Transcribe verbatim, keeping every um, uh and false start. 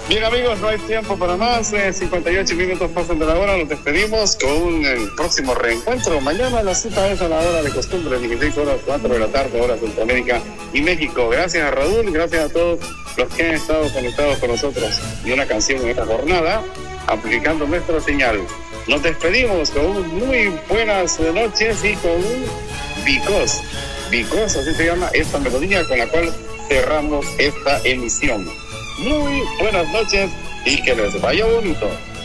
Bien, amigos, no hay tiempo para más. Eh, cincuenta y ocho minutos pasan de la hora. Nos despedimos con un eh, próximo reencuentro. Mañana la cita es a la hora de costumbre, dieciséis horas, cuatro de la tarde, hora Centroamérica y México. Gracias a Raúl, gracias a todos los que han estado conectados con nosotros. Y una canción en esta jornada, amplificando nuestra señal. Nos despedimos con un muy buenas noches y con un Because. Because, así se llama esta melodía con la cual cerramos esta emisión. Muy buenas noches y que les vaya bonito.